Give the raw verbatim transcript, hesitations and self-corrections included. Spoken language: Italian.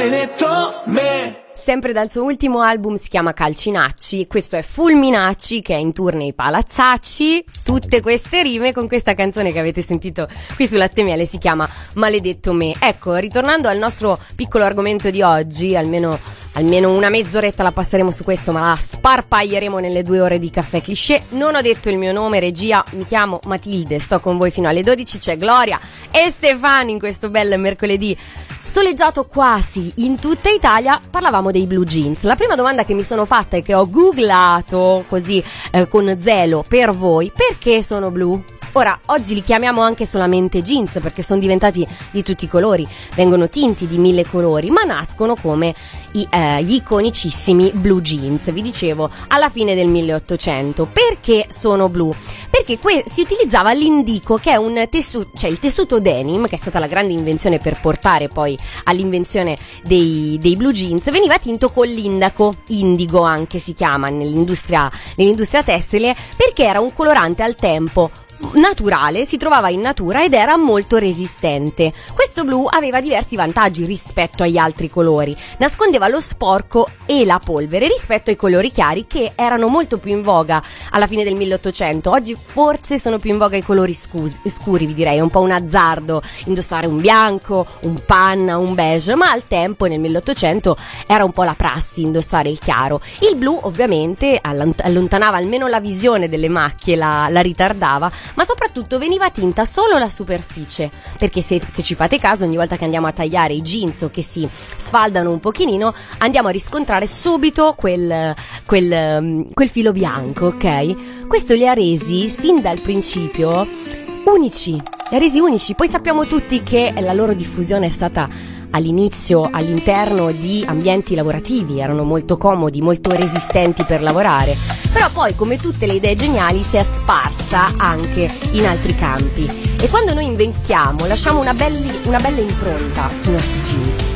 maledetto me. Sempre dal suo ultimo album, si chiama Calcinacci, questo è Fulminacci che è in tour nei palazzacci. Tutte queste rime con questa canzone che avete sentito qui su Latte Miele, si chiama Maledetto me. Ecco, ritornando al nostro piccolo argomento di oggi, almeno almeno una mezz'oretta la passeremo su questo, ma la sparpaglieremo nelle due ore di Caffè Cliché. Non ho detto il mio nome, regia, mi chiamo Matilde, sto con voi fino alle dodici, c'è Gloria e Stefano in questo bel mercoledì soleggiato quasi in tutta Italia. Parlavamo dei blue jeans. La prima domanda che mi sono fatta e che ho googlato così eh, con zelo per voi: perché sono blu? Ora, oggi li chiamiamo anche solamente jeans perché sono diventati di tutti i colori, vengono tinti di mille colori, ma nascono come i, eh, gli iconicissimi blue jeans. Vi dicevo, alla fine del milleottocento. Perché sono blu? Perché que- si utilizzava l'indico, che è un tessuto, cioè il tessuto denim, che è stata la grande invenzione per portare poi all'invenzione dei, dei blue jeans, veniva tinto con l'indaco, indigo anche si chiama nell'industria, nell'industria tessile, perché era un colorante al tempo naturale, si trovava in natura ed era molto resistente. Questo blu aveva diversi vantaggi rispetto agli altri colori: nascondeva lo sporco e la polvere rispetto ai colori chiari, che erano molto più in voga alla fine del milleottocento. Oggi forse sono più in voga i colori scus- scuri, vi direi, è un po' un azzardo indossare un bianco, un panna, un beige, ma al tempo nel milleottocento era un po' la prassi indossare il chiaro. Il blu ovviamente allontanava almeno la visione delle macchie, la, la ritardava, ma soprattutto veniva tinta solo la superficie, perché se, se ci fate caso, ogni volta che andiamo a tagliare i jeans o che si sfaldano un pochino, andiamo a riscontrare subito quel, quel, quel filo bianco, ok? Questo li ha resi sin dal principio unici, li ha resi unici. Poi sappiamo tutti che la loro diffusione è stata all'inizio all'interno di ambienti lavorativi, erano molto comodi, molto resistenti per lavorare, però poi, come tutte le idee geniali, si è sparsa anche in altri campi, e quando noi inventiamo lasciamo una, belli, una bella impronta sui nostri jeans.